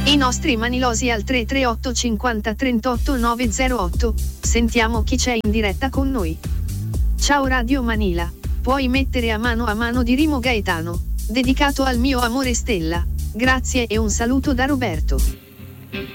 I nostri manilosi al 338 50 38 908. Sentiamo chi c'è in diretta con noi. Ciao Radio Manila, puoi mettere a mano di Rimo Gaetano, dedicato al mio amore Stella. Grazie e un saluto da Roberto.